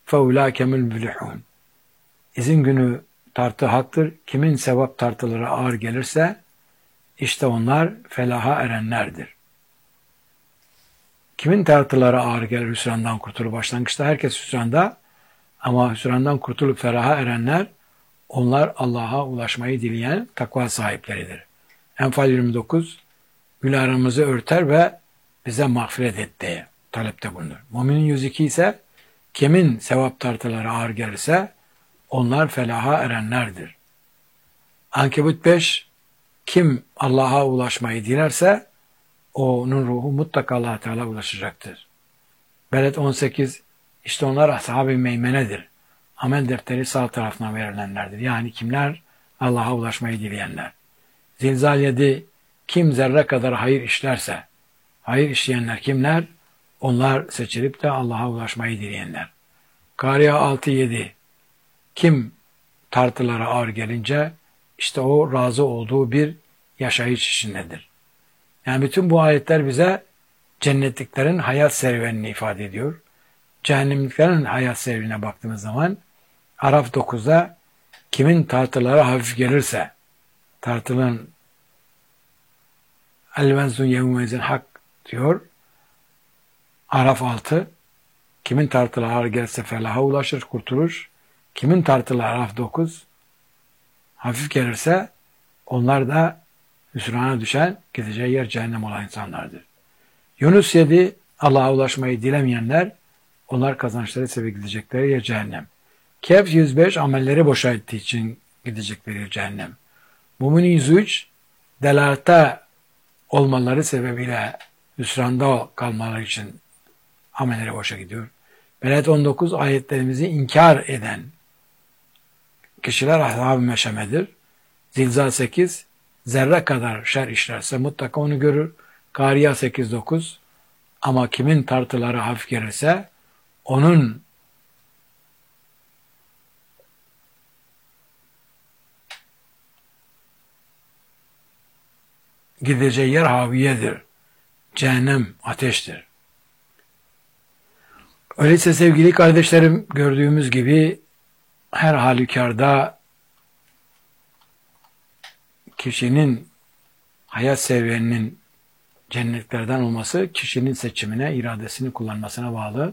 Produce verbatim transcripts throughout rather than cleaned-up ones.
فَاُولَٰكَ مُلْبِلِحُونَ. İzin günü tartı haktır. Kimin sevap tartıları ağır gelirse işte onlar felaha erenlerdir. Kimin tartıları ağır gelir hüsrandan kurtulur? Başlangıçta herkes hüsranda ama hüsrandan kurtulup feraha erenler onlar Allah'a ulaşmayı dileyen takva sahipleridir. Enfal yirmi dokuz günahlarımızı örter ve bize mağfiret et diye talepte bulunur. Müminin yüz iki ise kimin sevap tartıları ağır gelirse onlar felaha erenlerdir. Ankebut beş kim Allah'a ulaşmayı dilerse onun ruhu mutlaka Allah Teala ulaşacaktır. Beled on sekiz işte onlar ashab-ı meymenedir. Amel defteri sağ tarafına verilenlerdir. Yani kimler? Allah'a ulaşmayı dileyenler. Zilzal yedi kim zerre kadar hayır işlerse, hayır işleyenler kimler? Onlar seçilip de Allah'a ulaşmayı dileyenler. Kariya altı yedi kim tartılara ağır gelince işte o razı olduğu bir yaşayış içindedir. Yani bütün bu ayetler bize cennetliklerin hayat serüvenini ifade ediyor. Cehennemliklerin hayat serüvenine baktığımız zaman Araf dokuzda kimin tartıları hafif gelirse tartının el-venzun yevmezin hak diyor. Araf altı kimin tartıları ağır gelirse felaha ulaşır, kurtulur. Kimin tartıları Araf dokuz hafif gelirse onlar da hüsrana düşen, gideceği yer cehennem olan insanlardır. Yunus yedi Allah'a ulaşmayı dilemeyenler onlar kazançları sebebi gidecekleri yer cehennem. Kehf yüz beş amelleri boşa ettiği için gidecekleri yer cehennem. Mümin yüz üç delalete olmaları sebebiyle hüsranda kalmaları için amelleri boşa gidiyor. Beled on dokuz ayetlerimizi inkar eden kişiler ashab-ı meşemedir. Zilzal sekiz zerre kadar şer işlerse mutlaka onu görür. Kariya sekiz dokuz ama kimin tartıları hafif gelirse onun gideceği yer haviyedir. Cehennem ateştir. Öyleyse sevgili kardeşlerim gördüğümüz gibi her halükarda kişinin hayat serüveninin cennetlerden olması kişinin seçimine, iradesini kullanmasına bağlı.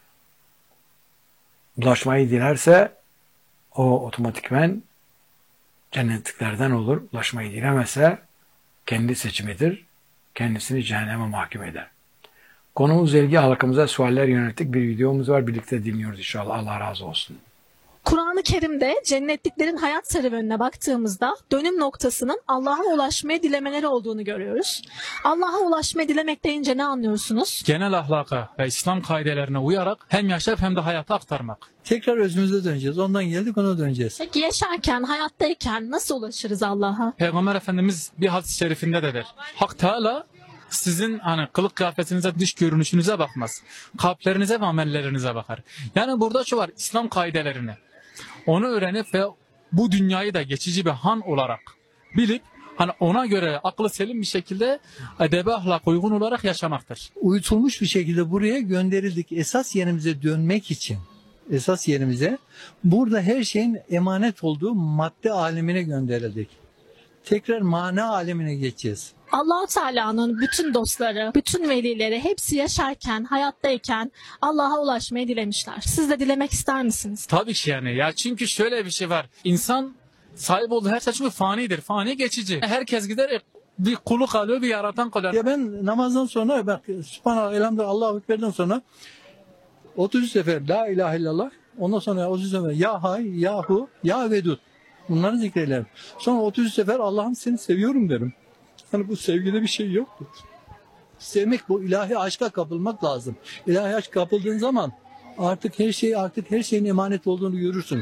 Ulaşmayı dilerse o otomatikmen cennetliklerden olur. Ulaşmayı dilemezse kendi seçimidir. Kendisini cehenneme mahkum eder. Konumuz ilgi halkımıza sualler yönelik bir videomuz var. Birlikte dinliyoruz inşallah. Allah razı olsun. Kur'an-ı Kerim'de cennetliklerin hayat serüvenine baktığımızda dönüm noktasının Allah'a ulaşmayı dilemeleri olduğunu görüyoruz. Allah'a ulaşmayı dilemek deyince ne anlıyorsunuz? Genel ahlaka ve İslam kaidelerine uyarak hem yaşayıp hem de hayata aktarmak. Tekrar özümüze döneceğiz. Ondan geldik, ona döneceğiz. Peki yaşarken, hayattayken nasıl ulaşırız Allah'a? Peygamber Efendimiz bir hadis-i şerifinde de der. Hak Teala sizin hani kılık kıyafetinize, dış görünüşünüze bakmaz. Kalplerinize ve amellerinize bakar. Yani burada şu var, İslam kaidelerini onu öğrenip ve bu dünyayı da geçici bir han olarak bilip hani ona göre aklı selim bir şekilde edebe ahlak uygun olarak yaşamaktır. Uyutulmuş bir şekilde buraya gönderildik. Esas yerimize dönmek için. Esas yerimize. Burada her şeyin emanet olduğu madde alemine gönderildik. Tekrar mana alemine geçeceğiz. Allah-u Teala'nın bütün dostları, bütün velileri hepsi yaşarken, hayattayken Allah'a ulaşmayı dilemişler. Siz de dilemek ister misiniz? Tabii ki yani. Ya çünkü şöyle bir şey var. İnsan sahip olduğu her şey çünkü fanidir. Fani geçici. Herkes gider bir kulu kalıyor, bir yaratan kalıyor. Ya ben namazdan sonra bak Sübhanallah, Elhamdülillah, Allahu Ekber'den sonra otuz üç sefer La ilahe illallah, ondan sonra otuz üç sefer Ya Hay, Ya Hu, Ya Vedud. Bunları zikrederim. Sonra otuz üç sefer Allah'ım seni seviyorum derim. Hani bu sevgide bir şey yoktur. Sevmek, bu ilahi aşka kapılmak lazım. İlahi aşk kapıldığın zaman artık her şey artık her şeyin emanet olduğunu görürsün.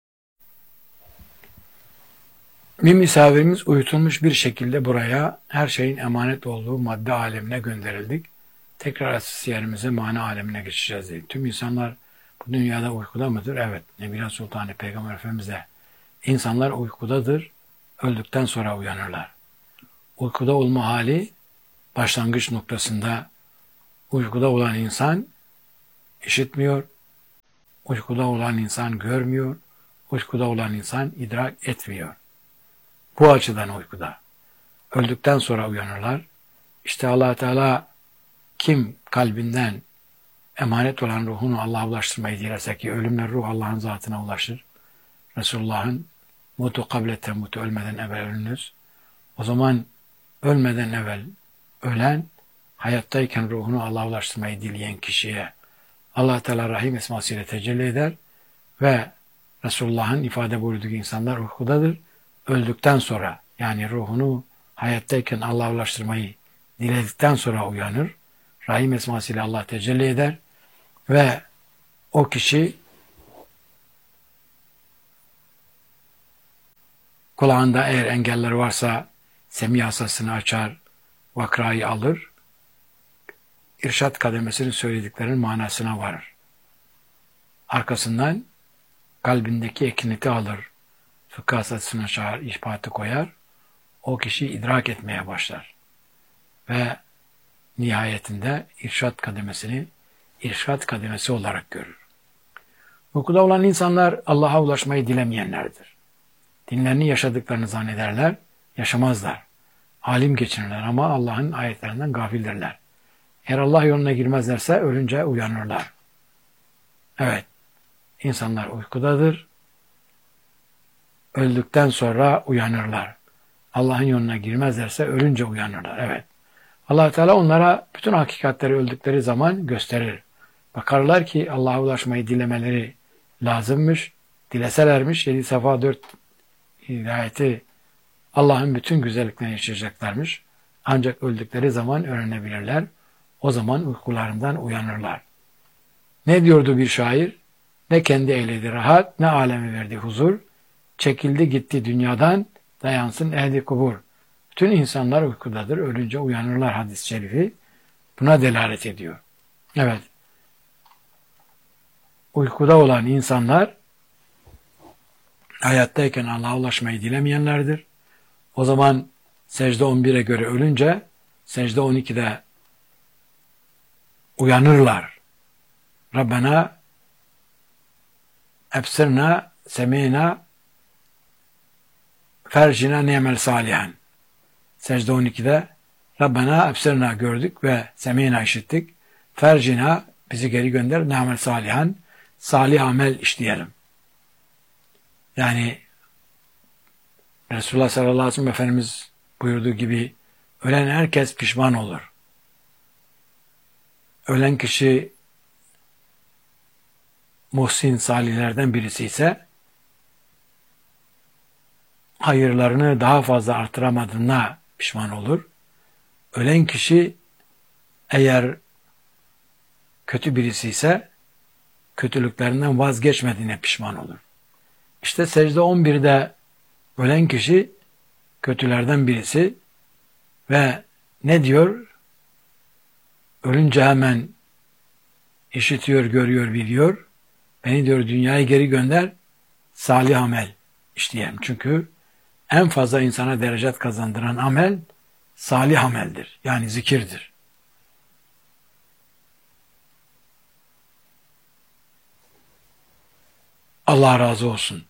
Bir misafirimiz uyutulmuş bir şekilde buraya her şeyin emanet olduğu madde alemine gönderildik. Tekrar asıl yerimize mana alemine geçeceğiz dedi. Tüm insanlar bu dünyada uykuda mıdır? Evet. Nebila Sultanı Peygamber Efendimiz de insanlar uykudadır. Öldükten sonra uyanırlar. Uykuda olma hali başlangıç noktasında uykuda olan insan işitmiyor, Uykuda olan insan görmüyor, uykuda olan insan idrak etmiyor. Bu açıdan uykuda. Öldükten sonra uyanırlar. İşte Allah Teala kim kalbinden emanet olan ruhunu Allah'a ulaştırmayı dilerse ki ölümler ruh Allah'ın zatına ulaşır. Resulullah'ın mutu kable temutu ölmeden evvel ölünüz. O zaman ölmeden evvel ölen hayattayken ruhunu Allah'a ulaştırmayı dileyen kişiye Allah Teala Rahim esmasıyla tecelli eder ve Resulullah'ın ifade buyurduğu insanlar uykudadır. Öldükten sonra yani ruhunu hayattayken Allah'a ulaştırmayı diledikten sonra uyanır. Rahim esmasıyla Allah tecelli eder ve o kişi kulağında eğer engeller varsa semi asasını açar, vakrayı alır, irşat kademesinin söylediklerinin manasına varır. Arkasından kalbindeki ekineti alır, fıkıh asasını açar, işpatı koyar, o kişi idrak etmeye başlar. Ve nihayetinde irşat kademesini irşat kademesi olarak görür. Uykuda olan insanlar Allah'a ulaşmayı dilemeyenlerdir. Dinlerini yaşadıklarını zannederler, yaşamazlar. Alim geçinirler ama Allah'ın ayetlerinden gafildirler. Eğer Allah yoluna girmezlerse ölünce uyanırlar. Evet, insanlar uykudadır. Öldükten sonra uyanırlar. Allah'ın yoluna girmezlerse ölünce uyanırlar. Evet. Allah Teala onlara bütün hakikatleri öldükleri zaman gösterir. Bakarlar ki Allah'a ulaşmayı dilemeleri lazımmış. Dileselermiş yedi Safa dört hidayeti Allah'ın bütün güzelliklerini yaşayacaklarmış. Ancak öldükleri zaman öğrenebilirler. O zaman uykularından uyanırlar. Ne diyordu bir şair? Ne kendi eyledi rahat, ne alemi verdi huzur. Çekildi gitti dünyadan, dayansın ehli kubur. Bütün insanlar uykudadır, ölünce uyanırlar hadis-i şerifi. Buna delalet ediyor. Evet. Uykuda olan insanlar hayattayken Allah'a ulaşmayı dilemeyenlerdir. O zaman secde on bire göre ölünce secde on ikide uyanırlar. Rabbena ebsirna semina fercina ni'mel salihan. Secde on ikide Rabbena ebsirna gördük ve semina işittik. Fercina bizi geri gönder ni'mel salihan. Salih amel işleyelim. Yani Resulullah sallallahu aleyhi ve sellem Efendimiz buyurduğu gibi ölen herkes pişman olur. Ölen kişi muhsin salihlerden birisi ise hayırlarını daha fazla artıramadığına pişman olur. Ölen kişi eğer kötü birisi ise kötülüklerinden vazgeçmediğine pişman olur. İşte secde on birde ölen kişi kötülerden birisi ve ne diyor? Ölünce hemen işitiyor, görüyor, biliyor. Beni diyor dünyaya geri gönder, salih amel işleyeyim. Çünkü en fazla insana derecet kazandıran amel salih ameldir. Yani zikirdir. Allah razı olsun.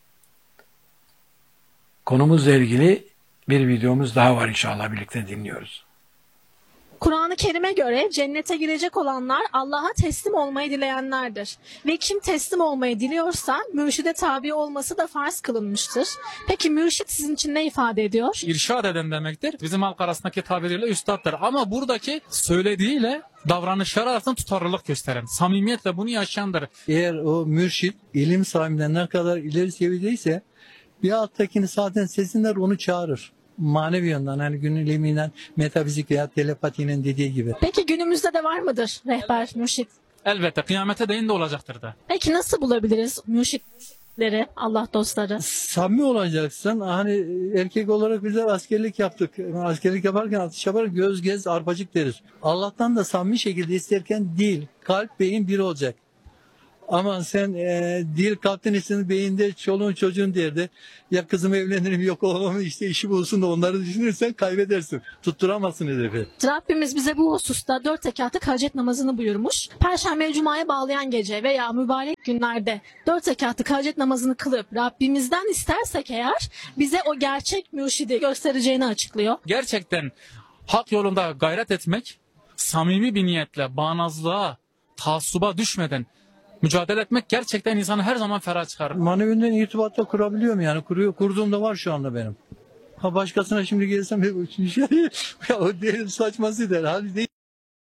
Konumuzla ilgili bir videomuz daha var inşallah birlikte dinliyoruz. Kur'an-ı Kerim'e göre cennete girecek olanlar Allah'a teslim olmayı dileyenlerdir. Ve kim teslim olmayı diliyorsa mürşide tabi olması da farz kılınmıştır. Peki mürşit sizin için ne ifade ediyor? İrşad eden demektir. Bizim halk arasındaki tabiriyle üstattır. Ama buradaki söylediğiyle davranışları arasında tutarlılık gösteren, samimiyetle bunu yaşayandır. Eğer o mürşit ilim sahibinden ne kadar ileri seviyedeyse bir alttakini zaten sesinler onu çağırır. Manevi yönden hani günün ilminden metafizik veya telepatinin dediği gibi. Peki günümüzde de var mıdır rehber, mürşit? Elbette kıyamete değin de olacaktır da. Peki nasıl bulabiliriz mürşitleri, Allah dostları? Samimi olacaksın. Hani erkek olarak bizler askerlik yaptık. Askerlik yaparken atış yaparken göz gez arpacık deriz. Allah'tan da samimi şekilde isterken değil. Kalp beyin bir olacak. Aman sen e, dil kalpten içsin, beyinde çoluğun çocuğun derdi. Ya kızım evlenirim, yok oğlum işte işi bulsun da onları düşünürsen kaybedersin. Tutturamazsın hedefi. Rabbimiz bize bu hususta dört rekatlık hacet namazını buyurmuş. Perşembe Cuma'ya bağlayan gece veya mübarek günlerde dört rekatlık hacet namazını kılıp Rabbimizden istersek eğer bize o gerçek mürşidi göstereceğini açıklıyor. Gerçekten hak yolunda gayret etmek, samimi bir niyetle, bağnazlığa, taassuba düşmeden mücadele etmek gerçekten insanı her zaman ferah çıkarır. Manevinden irtibatta kurabiliyorum yani. Kuruyor, kurduğum da var şu anda benim. Ha başkasına şimdi gelsem şey, ya o değil saçması der. Hadi değil.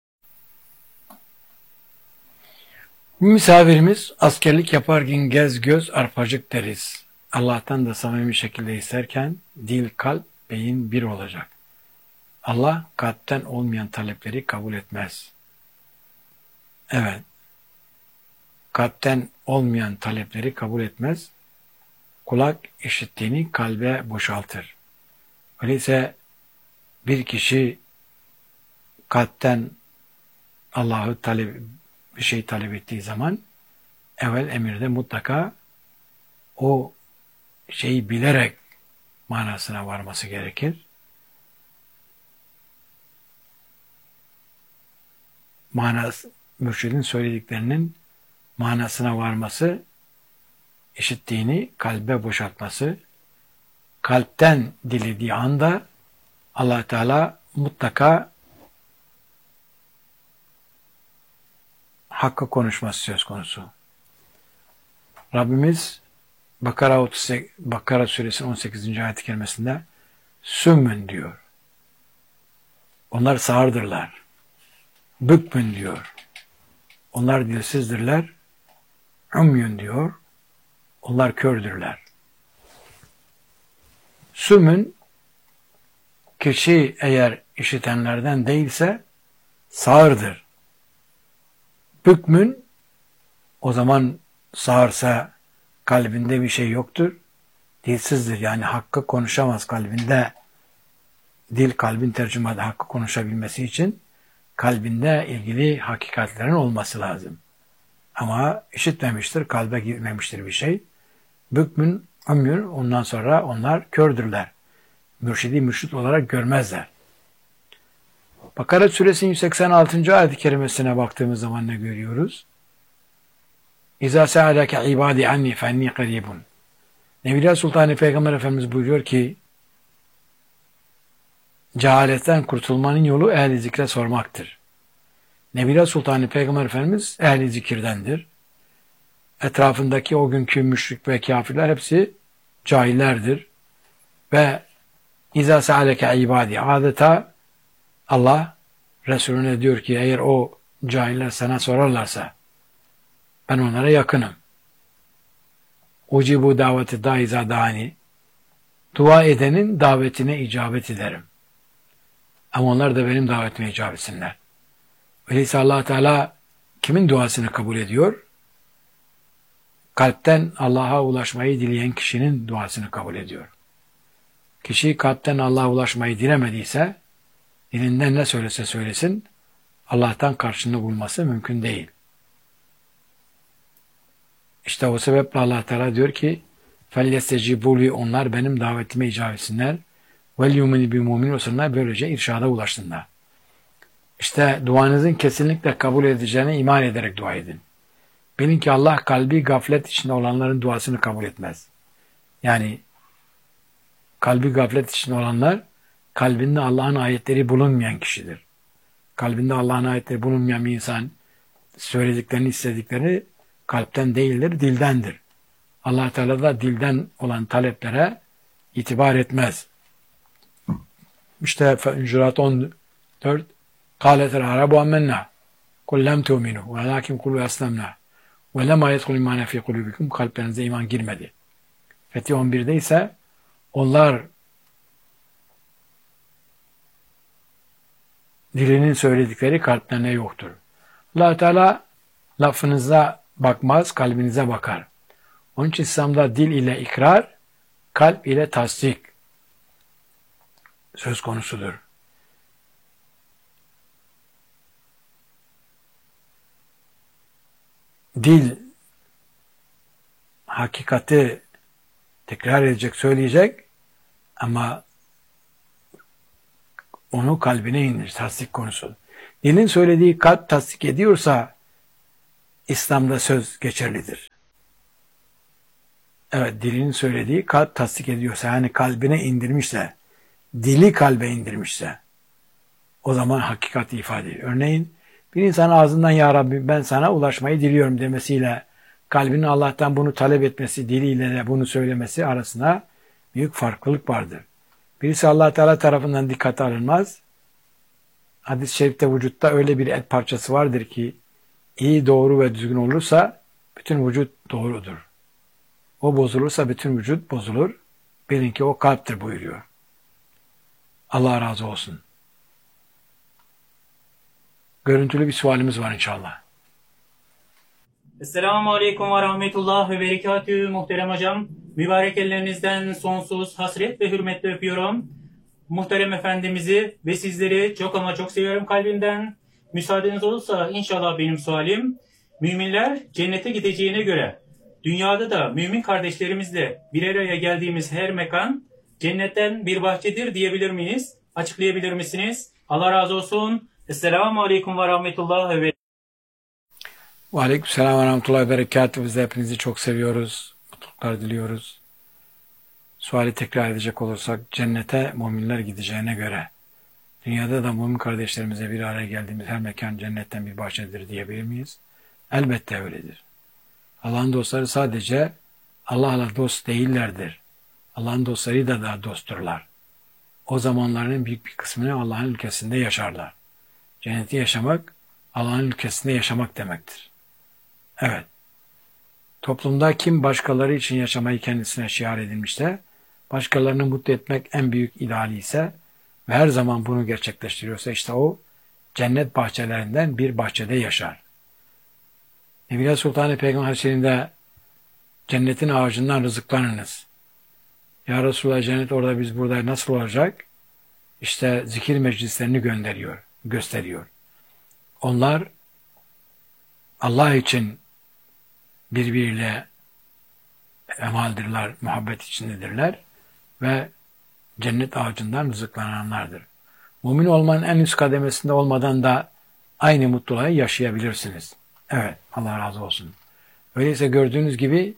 Misafirimiz askerlik yaparken gez göz arpacık deriz. Allah'tan da samimi şekilde isterken dil, kalp, beyin bir olacak. Allah kalpten olmayan talepleri kabul etmez. Evet. Kalpten olmayan talepleri kabul etmez. Kulak işittiğini kalbe boşaltır. Öyleyse bir kişi kalpten Allah'ı talep, bir şey talep ettiği zaman evvel emirde mutlaka o şeyi bilerek manasına varması gerekir. Manası, mürşidin söylediklerinin manasına varması, işittiğini kalbe boşaltması, kalpten dilediği anda Allah Teala mutlaka hakkı konuşması söz konusu. Rabbimiz Bakara, otuz sekiz, Bakara suresinin on sekizinci ayet-i kerimesinde sümmün diyor. Onlar sağırdırlar. Bükmün diyor. Onlar dilsizdirler. Umyun diyor. Onlar kördürler. Sümün kişi eğer işitenlerden değilse sağırdır. Bükmün o zaman sağırsa kalbinde bir şey yoktur. Dilsizdir yani hakkı konuşamaz kalbinde. Dil kalbin tercümanı hakkı konuşabilmesi için kalbinde ilgili hakikatlerin olması lazım. Ama işitmemiştir, kalbe girmemiştir bir şey. Bükmün, ömür, ondan sonra onlar kördürler. Mürşidi mürşit olarak görmezler. Bakara suresinin yüz seksen altıncı ayet-i kerimesine baktığımız zaman ne görüyoruz? İzâ se'aleke ibâdi anni fenni qaribun. Nebiler Sultanı Peygamber Efendimiz buyuruyor ki cehaletten kurtulmanın yolu ehli zikre sormaktır. Nebiler Sultanı Peygamber Efendimiz ehli zikirdendir. Etrafındaki o günkü müşrik ve kafirler hepsi cahillerdir. Ve İzâ se'aleke ibâdi adeta Allah Resulüne diyor ki eğer o cahiller sana sorarlarsa ben onlara yakınım. Ucibu daveti daiza dani. Dua edenin davetine icabet ederim. Ama onlar da benim davetime icabet etsinler. Öyleyse Allah Teala kimin duasını kabul ediyor? Kalpten Allah'a ulaşmayı dileyen kişinin duasını kabul ediyor. Kişi kalpten Allah'a ulaşmayı dilemediyse dilinden ne söylese söylesin Allah'tan karşılığını bulması mümkün değil. İşte o sebeple Allah Teala diyor ki فَلْيَسْتَجِبُوا onlar benim davetime icabet etsinler. وَلْيُمِنِ بِمُؤْمِنِ olsunlar. Böylece irşada ulaşsınlar. İşte duanızın kesinlikle kabul edeceğine iman ederek dua edin. Bilin ki Allah kalbi gaflet içinde olanların duasını kabul etmez. Yani kalbi gaflet içinde olanlar kalbinde Allah'ın ayetleri bulunmayan kişidir. Kalbinde Allah'ın ayetleri bulunmayan bir insan söylediklerini, istediklerini kalpten değildir, dildendir. Allah Teala da dilden olan taleplere itibar etmez. İşte Hucurat on dört قَالَتَ الْعَرَبُ اَمَّنَّا قُلْ لَمْ تُؤْمِنُوا وَلَكِنْ قُلُوا أَسْلَمْنَا وَلَمَا يَدْخُلُ الْاِيمَانَ فِي قُلُوبِكُمْ kalplerinize iman girmedi. Fetih on birde ise onlar dilinin söyledikleri kalplerine yoktur. Allah Teala lafınıza bakmaz, kalbinize bakar. Onun için İslam'da dil ile ikrar, kalp ile tasdik söz konusudur. Dil hakikati tekrar edecek, söyleyecek ama onu kalbine indir, tasdik konusu. Dilin söylediği kalp tasdik ediyorsa İslam'da söz geçerlidir. Evet, dilin söylediği kalp tasdik ediyorsa, yani kalbine indirmişse, dili kalbe indirmişse o zaman hakikati ifade ediyor. Örneğin bir insan ağzından ya Rabbi ben sana ulaşmayı diliyorum demesiyle kalbinin Allah'tan bunu talep etmesi, diliyle de bunu söylemesi arasında büyük farklılık vardır. Birisi Allah Teala tarafından dikkate alınmaz. Hadis-i şerifte vücutta öyle bir et parçası vardır ki iyi, doğru ve düzgün olursa bütün vücut doğrudur. O bozulursa bütün vücut bozulur. Bilin ki o kalptir buyuruyor. Allah razı olsun. Görüntülü bir sualimiz var inşallah. Esselamu Aleyküm ve Rahmetullah ve Berekatühü muhterem hocam. Mübarek ellerinizden sonsuz hasret ve hürmetle öpüyorum. Muhterem Efendimiz'i ve sizleri çok ama çok seviyorum kalbimden. Müsaadeniz olursa inşallah benim sualim. Müminler cennete gideceğine göre dünyada da mümin kardeşlerimizle bir araya geldiğimiz her mekan cennetten bir bahçedir diyebilir miyiz? Açıklayabilir misiniz? Allah razı olsun. Esselamu Aleyküm ve Rahmetullah ve Berekatühü. Ve aleykümselam ve rahmetullahi ve berekatuhu. Biz de hepinizi çok seviyoruz. Mutluluklar diliyoruz. Suali tekrar edecek olursak, cennete müminler gideceğine göre dünyada da mümin kardeşlerimize bir araya geldiğimiz her mekan cennetten bir bahçedir diyebilir miyiz? Elbette öyledir. Allah'ın dostları sadece Allah'la dost değillerdir. Allah'ın dostları da da dostturlar. O zamanların büyük bir kısmını Allah'ın ülkesinde yaşarlar. Cenneti yaşamak, Allah'ın ülkesinde yaşamak demektir. Evet. Toplumda kim başkaları için yaşamayı kendisine şiar edinmişse, başkalarını mutlu etmek en büyük ideali ise ve her zaman bunu gerçekleştiriyorsa işte o cennet bahçelerinden bir bahçede yaşar. Nebiler Sultan-ı Peygamber Aleyhisselam'da cennetin ağacından rızıklanınız. Ya Resulallah, cennet orada, biz burada nasıl olacak? İşte zikir meclislerini gönderiyor, gösteriyor. Onlar Allah için birbiriyle emaldirler, muhabbet içindedirler ve cennet ağacından rızıklananlardır. Mümin olmanın en üst kademesinde olmadan da aynı mutluluğu yaşayabilirsiniz. Evet, Allah razı olsun. Öyleyse gördüğünüz gibi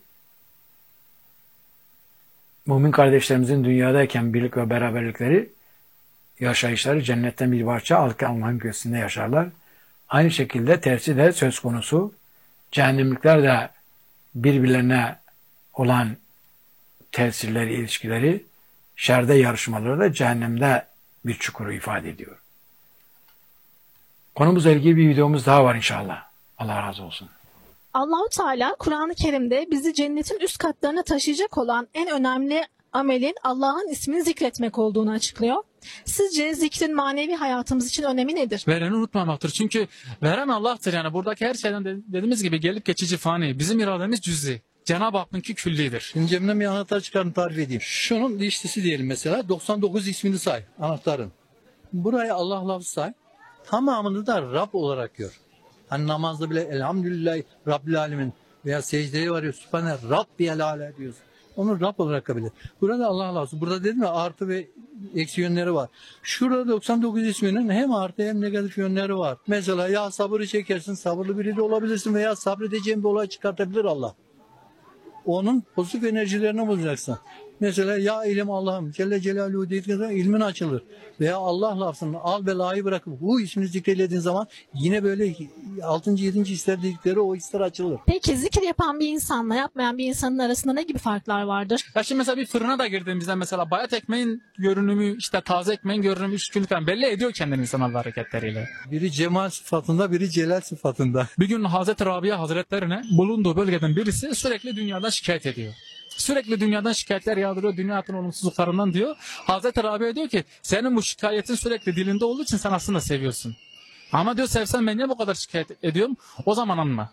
mümin kardeşlerimizin dünyadayken birlik ve beraberlikleri, yaşayışları cennetten bir parça Allah'ın ülkesinde yaşarlar. Aynı şekilde tersi de söz konusu. Cehennemlikler de birbirlerine olan tesirleri, ilişkileri, şerde yarışmaları da cehennemde bir çukuru ifade ediyor. Konumuzla ilgili bir videomuz daha var inşallah. Allah razı olsun. Allahu Teala Kur'an-ı Kerim'de bizi cennetin üst katlarına taşıyacak olan en önemli amelin Allah'ın ismini zikretmek olduğunu açıklıyor. Sizce zikrin manevi hayatımız için önemi nedir? Vereni unutmamaktır. Çünkü veren Allah'tır. Yani buradaki her şeyden de, dediğimiz gibi gelip geçici fani. Bizim irademiz cüz'i. Cenab-ı Hakk'ınki küllidir. Şimdi cebimden bir anahtar çıkarın, tarif edeyim. Şunun dişlisi diyelim mesela. doksan dokuz ismini say anahtarın. Buraya Allah lafzı say. Tamamını da Rab olarak gör. Hani namazda bile elhamdülillah Rabbil Alemin veya secdeye varıyor. Sübhane Rabbiyel Ala diyorsun. Onu Rab olarak kabul et. Burada Allah lafzı. Burada dedim ya, artı ve eksi yönleri var. Şurada doksan dokuz isminin hem artı hem negatif yönleri var. Mesela ya sabırı çekersin, sabırlı biri de olabilirsin veya sabredeceğin bir olay çıkartabilir Allah. Onun pozitif enerjilerini bulacaksın. Mesela ya ilim Allah'ım Celle Celaluhu dediğin zaman ilmin açılır. Veya Allah lafzını al belayı bırakıp bu ismini zikrelediğin zaman yine böyle altıncı yedinci hisler dedikleri o hisler açılır. Peki zikir yapan bir insanla yapmayan bir insanın arasında ne gibi farklar vardır? Ya şimdi mesela bir fırına da girdiğimizde mesela bayat ekmeğin görünümü, işte taze ekmeğin görünümü, üç gün falan belli ediyor kendini insan hareketleriyle. Biri cemal sıfatında, biri celal sıfatında. Bir gün Hazreti Rabia Hazretlerine bulunduğu bölgeden birisi sürekli dünyadan şikayet ediyor. Sürekli dünyadan şikayetler yağdırıyor, dünyanın olumsuzluklarından diyor. Hazreti Rabia diyor ki senin bu şikayetin sürekli dilinde olduğu için sen aslında seviyorsun. Ama diyor sevsen ben niye bu kadar şikayet ediyorum? O zaman anla.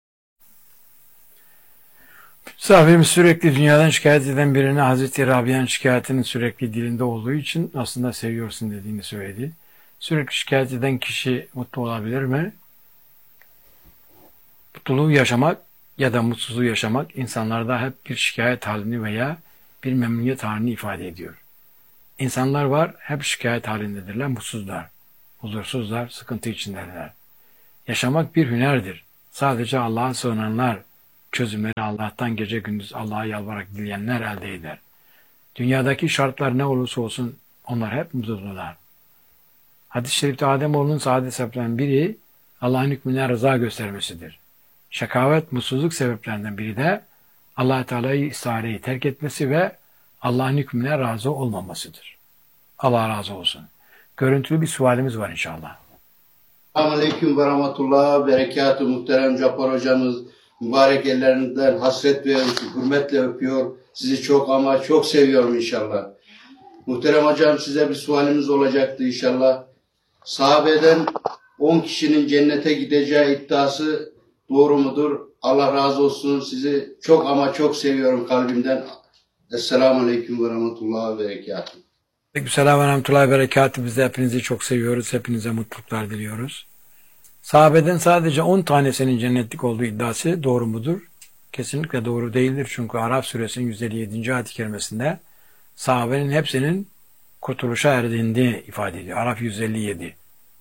Misafirimiz sürekli dünyadan şikayet eden birine Hazreti Rabia'nın şikayetinin sürekli dilinde olduğu için aslında seviyorsun dediğini söyledi. Sürekli şikayet eden kişi mutlu olabilir mi? Mutluluğu yaşamak ya da mutsuzluğu yaşamak insanlarda hep bir şikayet halini veya bir memnuniyet halini ifade ediyor. İnsanlar var, hep şikayet halindedirler, mutsuzlar, huzursuzlar, sıkıntı içindedirler. Yaşamak bir hünerdir. Sadece Allah'a sığınanlar, çözümleri Allah'tan gece gündüz Allah'a yalvararak dileyenler elde eder. Dünyadaki şartlar ne olursa olsun onlar hep mutsuzlar. Hadis-i şerifte Ademoğlunun saadet sebeplerinden biri Allah'ın hükmüne rıza göstermesidir. Şakavet, mutsuzluk sebeplerinden biri de Allah-u Teala'yı istihareyi terk etmesi ve Allah'ın hükmüne razı olmamasıdır. Allah razı olsun. Görüntülü bir sualimiz var inşallah. Selamünaleyküm ve rahmetullah, berekatü muhterem Cabbar hocamız. Mübarek ellerinden hasret ve hürmetle öpüyor. Sizi çok ama çok seviyorum inşallah. Muhterem hocam, size bir sualimiz olacaktı inşallah. Sahabeden on kişinin cennete gideceği iddiası doğru mudur? Allah razı olsun. Sizi çok ama çok seviyorum kalbimden. Esselamunaleyküm ve rahmetullah ve berekatuhu. Aleykümselam ve rahmetullahi ve berekatuhu. Biz de hepinizi çok seviyoruz. Hepinize mutluluklar diliyoruz. Sahabeden sadece on tanesinin cennetlik olduğu iddiası doğru mudur? Kesinlikle doğru değildir. Çünkü Araf suresinin yüz elli yedinci ayet-i kerimesinde sahabenin hepsinin kurtuluşa erdiğini ifade ediyor. Araf yüz elli yedi.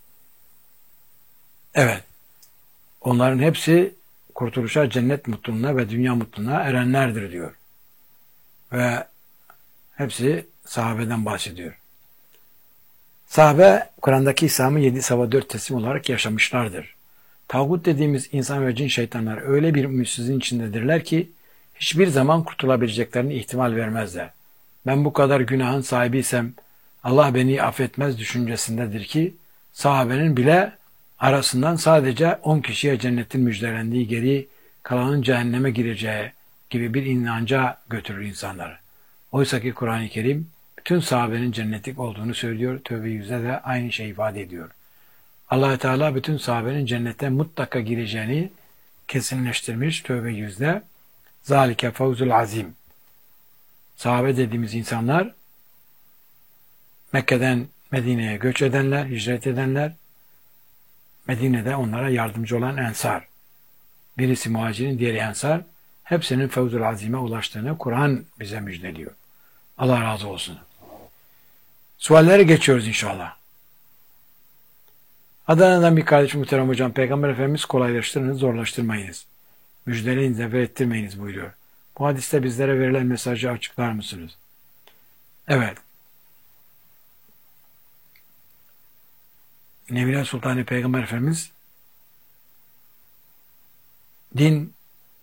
Evet. Onların hepsi kurtuluşa, cennet mutluluğuna ve dünya mutluluğuna erenlerdir diyor. Ve hepsi sahabeden bahsediyor. Sahabe, Kur'an'daki İslam'ı yedi sava dört teslim olarak yaşamışlardır. Tağut dediğimiz insan ve cin şeytanlar öyle bir ümitsizliğin içindedirler ki hiçbir zaman kurtulabileceklerini ihtimal vermezler. Ben bu kadar günahın sahibiysem Allah beni affetmez düşüncesindedir ki sahabenin bile arasından sadece on kişiye cennetin müjdelendiği, geri kalanın cehenneme gireceği gibi bir inanca götürür insanları. Oysa ki Kur'an-ı Kerim bütün sahabenin cennetlik olduğunu söylüyor. Tövbe yüzde de aynı şey ifade ediyor. Allah Teala bütün sahabenin cennete mutlaka gireceğini kesinleştirmiş. Tövbe yüzde. Zalike fevzul azim. Sahabe dediğimiz insanlar Mekke'den Medine'ye göç edenler, hicret edenler, Medine'de onlara yardımcı olan ensar. Birisi muhacirin, diğeri ensar. Hepsinin fevzul azime ulaştığını Kur'an bize müjdeliyor. Allah razı olsun. Suallere geçiyoruz inşallah. Adana'dan bir kardeşim muhterem hocam, Peygamber Efendimiz kolaylaştırınız, zorlaştırmayınız. Müjdeleyin, zefer ettirmeyiniz buyuruyor. Bu hadiste bizlere verilen mesajı açıklar mısınız? Evet. Nevile Sultanı Peygamber Efendimiz din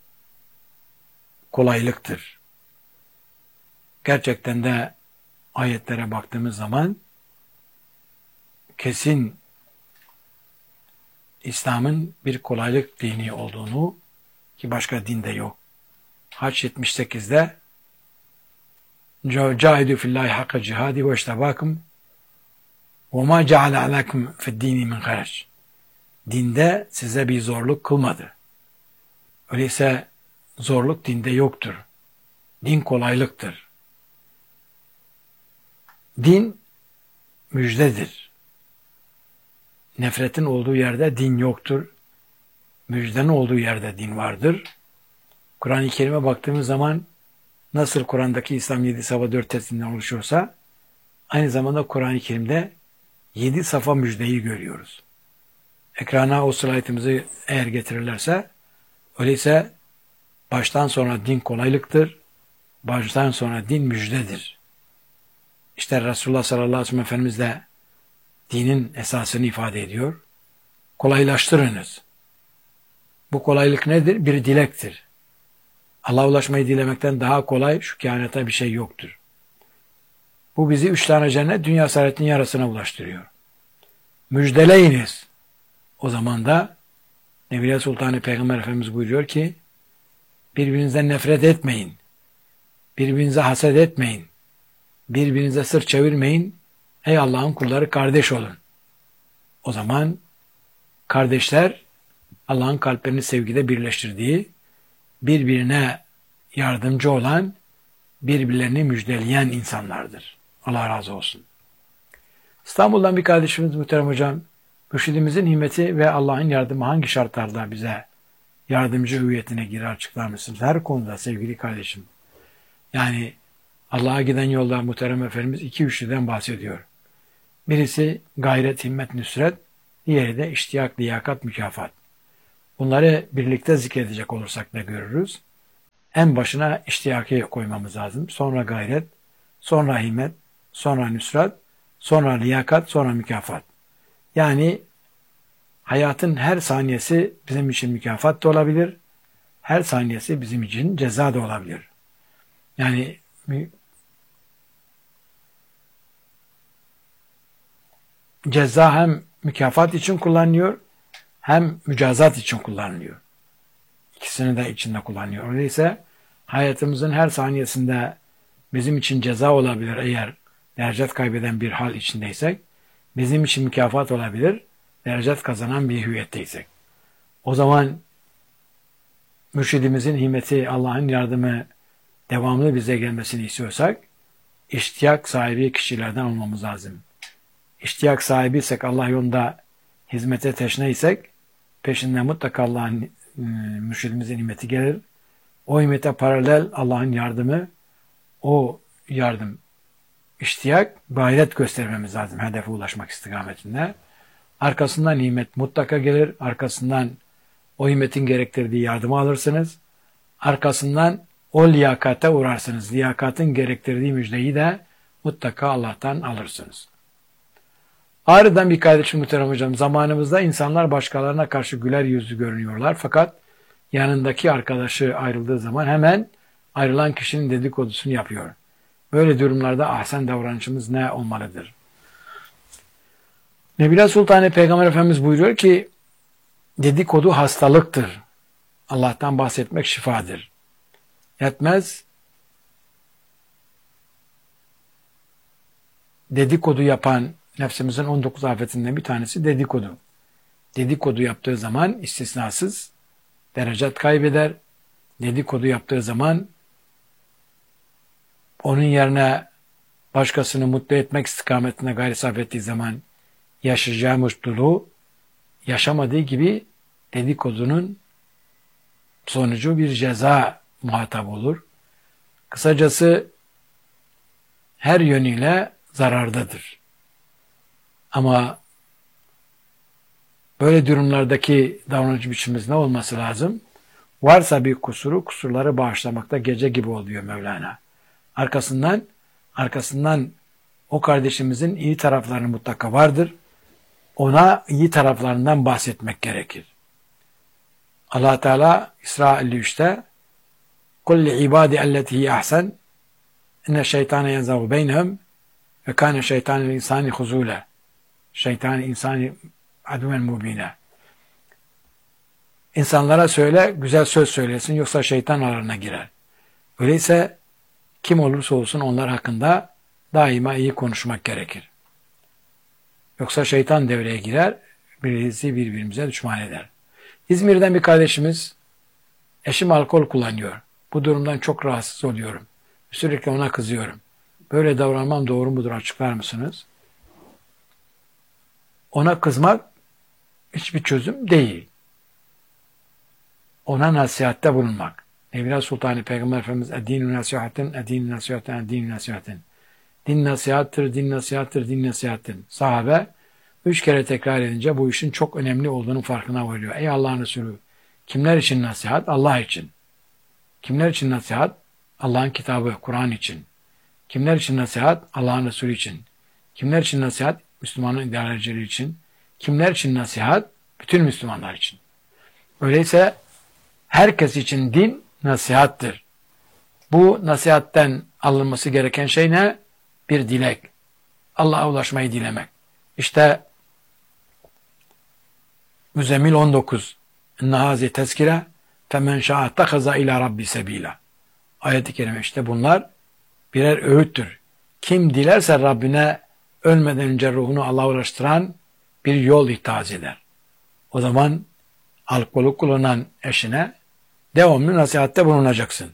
kolaylıktır. Gerçekten de ayetlere baktığımız zaman kesin İslam'ın bir kolaylık dini olduğunu, ki başka dinde yok. Haç yetmiş sekizde Cahidu fillahi hakka cihadi ve iştebakum ve ma ceale alekum fi'd-dini min harac. Dinde size bir zorluk kılmadı. Öyleyse zorluk dinde yoktur. Din kolaylıktır. Din müjdedir. Nefretin olduğu yerde din yoktur. Müjdenin olduğu yerde din vardır. Kur'an-ı Kerim'e baktığımız zaman nasıl Kur'an'daki İslam yedi safa dört teslimden oluşuyorsa aynı zamanda Kur'an-ı Kerim'de yedi safa müjdeyi görüyoruz. Ekrana o slaytımızı eğer getirirlerse, öyleyse baştan sonra din kolaylıktır. Baştan sonra din müjdedir. İşte Resulullah sallallahu aleyhi ve sellem Efendimiz de dinin esasını ifade ediyor. Kolaylaştırınız. Bu kolaylık nedir? Bir dilektir. Allah'a ulaşmayı dilemekten daha kolay şu kainatta bir şey yoktur. Bu bizi üç tane cennet dünya saadetin yarısına ulaştırıyor. Müjdeleyiniz. O zaman da Nebiye Sultanı Peygamber Efendimiz buyuruyor ki birbirinizden nefret etmeyin. Birbirinize haset etmeyin. Birbirinize sırt çevirmeyin. Ey Allah'ın kulları, kardeş olun. O zaman kardeşler Allah'ın kalplerini sevgide birleştirdiği, birbirine yardımcı olan, birbirlerini müjdeleyen insanlardır. Allah razı olsun. İstanbul'dan bir kardeşimiz muhterem hocam, mürşidimizin himmeti ve Allah'ın yardımı hangi şartlarda bize yardımcı hüviyetine girer açıklar mısınız? Her konuda sevgili kardeşim. Yani Allah'a giden yolda muhterem Efendimiz iki üçlüden bahsediyor. Birisi gayret, himmet, nüsret, diğeri de iştiyak, liyakat, mükafat. Bunları birlikte zikredecek olursak da görürüz. En başına iştiyakı koymamız lazım. Sonra gayret, sonra himmet, sonra nüsret, sonra liyakat, sonra mükafat. Yani hayatın her saniyesi bizim için mükafat da olabilir. Her saniyesi bizim için ceza da olabilir. Yani ceza hem mükafat için kullanılıyor hem mücazat için kullanılıyor. İkisini de içinde kullanıyor. Öyleyse hayatımızın her saniyesinde bizim için ceza olabilir eğer derecet kaybeden bir hal içindeysek, bizim için mükafat olabilir derecet kazanan bir hüviyetteysek. O zaman mürşidimizin himmeti, Allah'ın yardımı devamlı bize gelmesini istiyorsak, iştiyak sahibi kişilerden olmamız lazım. İştiyak sahibiysek, Allah yolunda hizmete teşneysek, peşinden mutlaka Allah'ın mürşidimizin himmeti gelir. O himmete paralel Allah'ın yardımı, o yardım, iştiyak, gayret göstermemiz lazım hedefe ulaşmak istikametinde. Arkasından nimet mutlaka gelir. Arkasından o himmetin gerektirdiği yardımı alırsınız. Arkasından o liyakate uğrarsınız. Liyakatın gerektirdiği müjdeyi de mutlaka Allah'tan alırsınız. Ağrı'dan bir kardeşim muhterem hocam, zamanımızda insanlar başkalarına karşı güler yüzlü görünüyorlar. Fakat yanındaki arkadaşı ayrıldığı zaman hemen ayrılan kişinin dedikodusunu yapıyor. Böyle durumlarda ahsen davranışımız ne olmalıdır? Nebila Sultanı Peygamber Efendimiz buyuruyor ki, dedikodu hastalıktır. Allah'tan bahsetmek şifadır. Yetmez, dedikodu yapan nefsimizin on dokuz afetinden bir tanesi dedikodu. Dedikodu yaptığı zaman istisnasız derecet kaybeder. Dedikodu yaptığı zaman onun yerine başkasını mutlu etmek istikametine gayret sarf ettiği zaman yaşayacağı mutluluğu yaşamadığı gibi dedikodunun sonucu bir ceza muhatap olur. Kısacası her yönüyle zarardadır. Ama böyle durumlardaki davranış biçimimiz ne olması lazım? Varsa bir kusuru, kusurları bağışlamakta gece gibi oluyor Mevlana. Arkasından, arkasından o kardeşimizin iyi taraflarını mutlaka vardır. Ona iyi taraflarından bahsetmek gerekir. Allah Teala İsra elli üçte "Kul li ibadi elleti hi ahsen inne şeytane yenzavu beynehum ve kâne şeytanel insani huzûle." Şeytan insani aduven mubine. İnsanlara söyle, güzel söz söylesin, yoksa şeytan aralarına girer. Öyleyse kim olursa olsun onlar hakkında daima iyi konuşmak gerekir. Yoksa şeytan devreye girer, birisi birbirimize düşman eder. İzmir'den bir kardeşimiz, eşim alkol kullanıyor. Bu durumdan çok rahatsız oluyorum. Sürekli ona kızıyorum. Böyle davranmam doğru mudur, açıklar mısınız? Ona kızmak hiçbir çözüm değil. Ona nasihatte bulunmak. Nebila Sultanı Peygamber Efendimiz "Din-i nasihatin, din-i nasihatin, din-i nasihatin." Din nasihattır, din nasihattır, din nasihattır. Sahabe üç kere tekrar edince bu işin çok önemli olduğunu farkına varıyor. Ey Allah'ın Resulü, kimler için nasihat? Allah için. Kimler için nasihat? Allah'ın kitabı, Kur'an için. Kimler için nasihat? Allah'ın Resulü için. Kimler için nasihat? Müslümanın idarecileri için. Kimler için nasihat? Bütün Müslümanlar için. Öyleyse herkes için din nasihattır. Bu nasihatten alınması gereken şey ne? Bir dilek. Allah'a ulaşmayı dilemek. İşte Müzzemmil on dokuz. "İnnehazi tezkire femen şa'a tehaza ila rabbi sebila." Ayet-i kerime işte bunlar birer öğüttür. Kim dilerse Rabbine ölmeden önce ruhunu Allah'a ulaştıran bir yol ihtiyacı eder. O zaman alkolü kullanan eşine devamlı nasihatte bulunacaksın.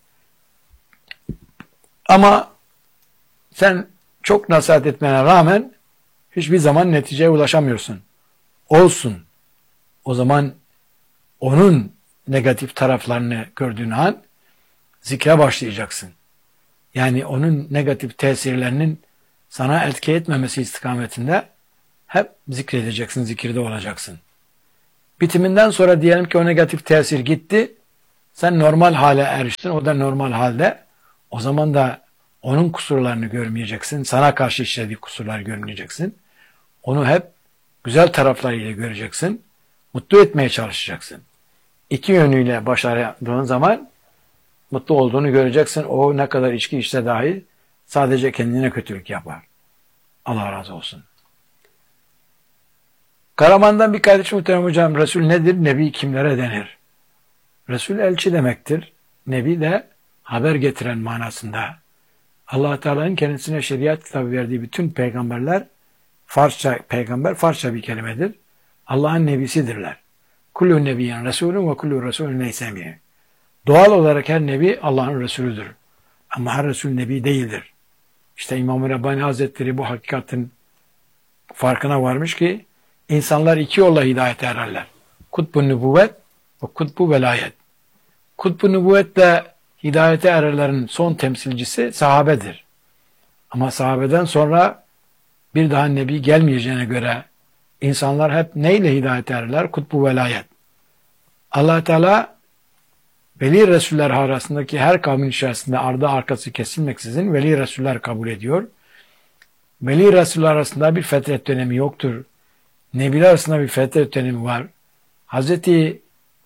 Ama sen çok nasihat etmene rağmen hiçbir zaman neticeye ulaşamıyorsun. Olsun. O zaman onun negatif taraflarını gördüğün an zikre başlayacaksın. Yani onun negatif tesirlerinin sana etki etmemesi istikametinde hep zikredeceksin, zikirde olacaksın. Bitiminden sonra diyelim ki o negatif tesir gitti, sen normal hale eriştin, o da normal halde. O zaman da onun kusurlarını görmeyeceksin, sana karşı işlediği kusurları görmeyeceksin. Onu hep güzel taraflarıyla göreceksin, mutlu etmeye çalışacaksın. İki yönüyle başardığın zaman mutlu olduğunu göreceksin. O ne kadar içki içse dahi sadece kendine kötülük yapar. Allah razı olsun. Karaman'dan bir kardeşim muhterem hocam, Resul nedir? Nebi kimlere denir? Resul elçi demektir. Nebi de haber getiren manasında. Allah Teala'nın kendisine şeriat kitabı verdiği bütün peygamberler Farsça peygamber, Farsça bir kelimedir. Allah'ın nebisidirler. Kullu nebiyyen resulün ve kullu resulün neysemiye. Doğal olarak her nebi Allah'ın Resulüdür. Ama her Resul nebi değildir. İşte İmam-ı Rabbani Hazretleri bu hakikatin farkına varmış ki insanlar iki yolla hidayete ererler. Kutbu nübüvvet ve kutbu velayet. Kutbu nübüvvetle hidayete ererlerin son temsilcisi sahabedir. Ama sahabeden sonra bir daha nebi gelmeyeceğine göre insanlar hep neyle hidayete ererler? Kutbu velayet. Allah Teala veli Resuller arasındaki her kavmin içerisinde ardı arkası kesilmeksizin veli Resuller kabul ediyor. Veli Resuller arasında bir fetret dönemi yoktur. Nebiler arasında bir fetret dönemi var. Hazreti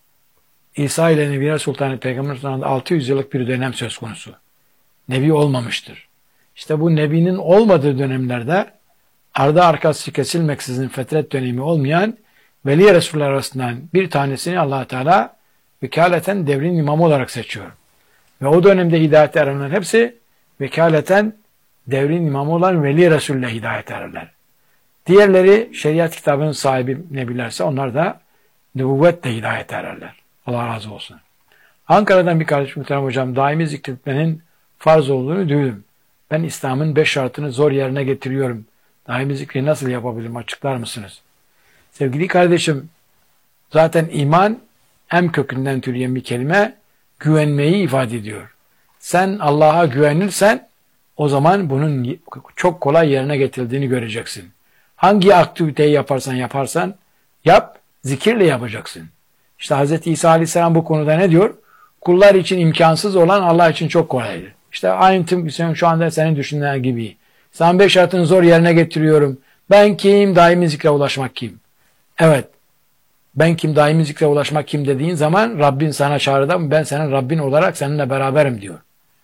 İsa ile Nebiler Sultanı Peygamber Sultanı'nda altı yüz yıllık bir dönem söz konusu. Nebi olmamıştır. İşte bu Nebi'nin olmadığı dönemlerde ardı arkası kesilmeksizin fetret dönemi olmayan veli Resuller arasından bir tanesini Allah Teala vekaleten devrin imamı olarak seçiyor. Ve o dönemde hidayet erenler hepsi vekaleten devrin imamı olan veli Resul'le hidayet ererler. Diğerleri şeriat kitabının sahibi nebilerse onlar da nübüvvetle hidayet ererler. Allah razı olsun. Ankara'dan bir kardeşim muhterem hocam, daimi zikretmenin farz olduğunu duydum. Ben İslam'ın beş şartını zor yerine getiriyorum. Daimi zikri nasıl yapabilirim, açıklar mısınız? Sevgili kardeşim, zaten iman em kökünden türeyen bir kelime, güvenmeyi ifade ediyor. Sen Allah'a güvenirsen o zaman bunun çok kolay yerine getirildiğini göreceksin. Hangi aktiviteyi yaparsan yaparsan yap, zikirle yapacaksın. İşte Hz. İsa Aleyhisselam bu konuda ne diyor? Kullar için imkansız olan Allah için çok kolaydır. İşte aynı tüm şu anda senin düşündüğün gibi. Sen beş şartını zor yerine getiriyorum. Ben kim? Daimi zikre ulaşmak kim? Evet. Ben kim? Daimi zikre ulaşmak kim dediğin zaman Rabbin sana çağrıda, ben senin Rabbin olarak seninle beraberim diyor.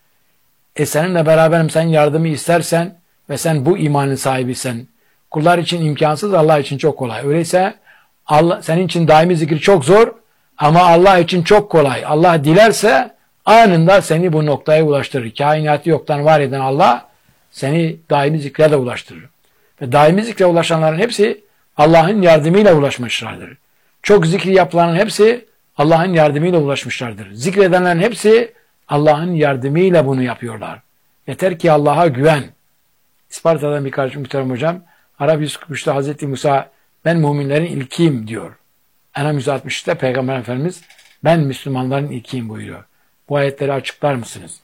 E seninle beraberim, sen yardımı istersen ve sen bu imanın sahibisen, kullar için imkansız, Allah için çok kolay. Öyleyse Allah, senin için daimi zikir çok zor ama Allah için çok kolay. Allah dilerse anında seni bu noktaya ulaştırır. Kainatı yoktan var eden Allah seni daimi zikre de ulaştırır. Ve daimi zikre ulaşanların hepsi Allah'ın yardımıyla ulaşmışlardır. Çok zikri yapılanların hepsi Allah'ın yardımıyla ulaşmışlardır. Zikredenlerin hepsi Allah'ın yardımıyla bunu yapıyorlar. Yeter ki Allah'a güven. İsparta'dan bir kardeşim muhterem hocam, Arap yüz kırk üçte Hazreti Musa ben müminlerin ilkiyim diyor. Enam yüz altmış üçte Peygamber Efendimiz ben Müslümanların ilkiyim buyuruyor. Bu ayetleri açıklar mısınız?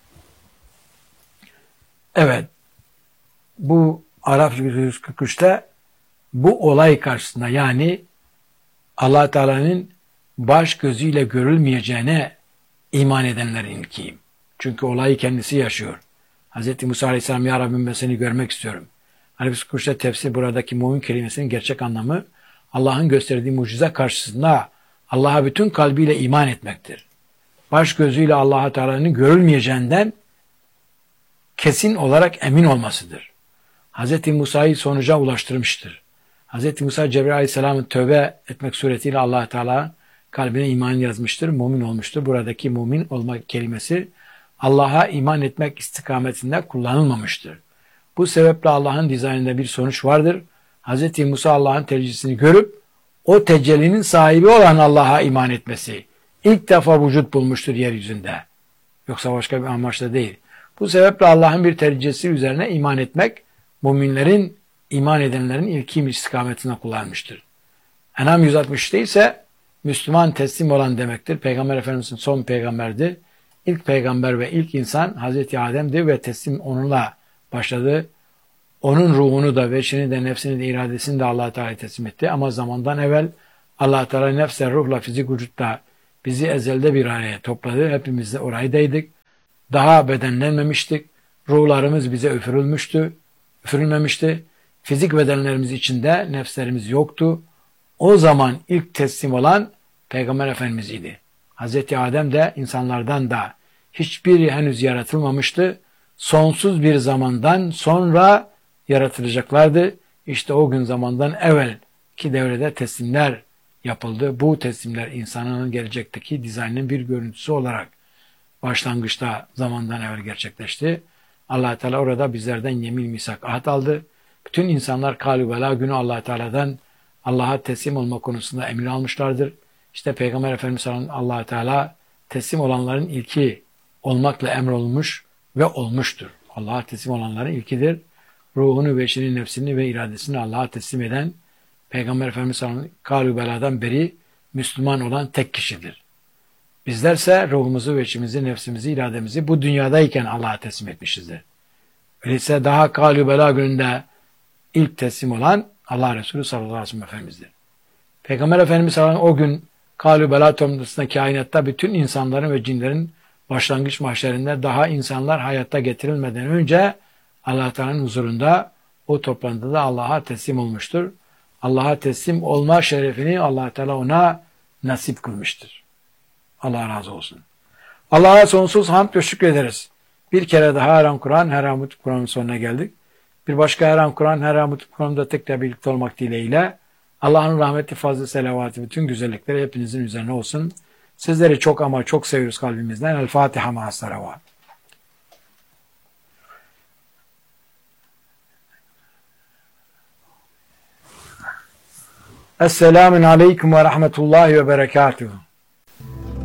Evet. Bu Arap yüz kırk üçte bu olay karşısında, yani Allah Teala'nın baş gözüyle görülmeyeceğine iman edenlerin ilkiyim. Çünkü olayı kendisi yaşıyor. Hz. Musa Aleyhisselam, ya Rabbim ben seni görmek istiyorum. Arap yüz kırk üçte tefsir buradaki mümin kelimesinin gerçek anlamı Allah'ın gösterdiği mucize karşısında Allah'a bütün kalbiyle iman etmektir. Baş gözüyle Allah Teala'nın görülmeyeceğinden kesin olarak emin olmasıdır. Hz. Musa'yı sonuca ulaştırmıştır. Hz. Musa Cebrail Aleyhisselam'ın tövbe etmek suretiyle Allah Teala kalbine iman yazmıştır, mümin olmuştur. Buradaki mümin olma kelimesi Allah'a iman etmek istikametinde kullanılmamıştır. Bu sebeple Allah'ın dizaynında bir sonuç vardır. Hz. Musa Allah'ın tecellisini görüp o tecellinin sahibi olan Allah'a iman etmesi ilk defa vücut bulmuştur yeryüzünde. Yoksa başka bir amaçla değil. Bu sebeple Allah'ın bir tecellisi üzerine iman etmek müminlerin, iman edenlerin ilki istikametine kullanmıştır. Enam yüz altmış üçte ise Müslüman teslim olan demektir. Peygamber Efendimiz'in son peygamberdi. İlk peygamber ve ilk insan Hazreti Adem'di ve teslim onunla başladı. Onun ruhunu da, veçini de, nefsini de, iradesini de Allah Teala teslim etti. Ama zamandan evvel Allah Teala nefsle, ruhla, fizik vücutta bizi ezelde bir araya topladı. Hepimiz de oraydaydık. Daha bedenlenmemiştik. Ruhlarımız bize üfürülmüştü. Üfürülmemişti. Fizik bedenlerimiz içinde nefslerimiz yoktu. O zaman ilk teslim olan Peygamber Efendimiz idi. Hazreti Adem de insanlardan da hiçbiri henüz yaratılmamıştı. Sonsuz bir zamandan sonra yaratılacaklardı. İşte o gün zamandan evvel ki devrede teslimler yapıldı. Bu teslimler insanın gelecekteki dizaynının bir görüntüsü olarak başlangıçta zamandan evvel gerçekleşti. Allah Teala orada bizlerden yemin, misak, ahd aldı. Bütün insanlar kâlü velâ günü Allah Teala'dan Allah'a teslim olma konusunda emir almışlardır. İşte Peygamber Efendimiz Allah Teala teslim olanların ilki olmakla emrolunmuş ve olmuştur. Allah'a teslim olanların ilkidir. Ruhunu, veçini, nefsini ve iradesini Allah'a teslim eden Peygamber Efendimiz kâlü belâdan beri Müslüman olan tek kişidir. Bizlerse ruhumuzu, veçimizi, nefsimizi, irademizi bu dünyadayken Allah'a teslim etmişizdir. Öyleyse daha kâlü belâ gününde ilk teslim olan Allah Resulü sallallahu aleyhi ve sellem Efendimiz'dir. Peygamber Efendimiz o gün kâlü belâ toplantısında kainatta bütün insanların ve cinlerin başlangıç mahşerinde daha insanlar hayatta getirilmeden önce Allah Teala'nın huzurunda o toplantıda Allah'a teslim olmuştur. Allah'a teslim olma şerefini Allah Teala ona nasip kılmıştır. Allah razı olsun. Allah'a sonsuz hamd ve şükrederiz. Bir kere daha Her An Kur'an, Her An Mutlu Kur'an'ın sonuna geldik. Bir başka Her An Kur'an, Her An Mutlu Kur'an'da tekrar birlikte olmak dileğiyle Allah'ın rahmeti, fazla selavatı, bütün güzellikleri hepinizin üzerine olsun. Sizleri çok ama çok seviyoruz kalbimizden. El Fatiha ma'as salavat. Esselamun aleyküm ve rahmetullahi ve berekatuhu.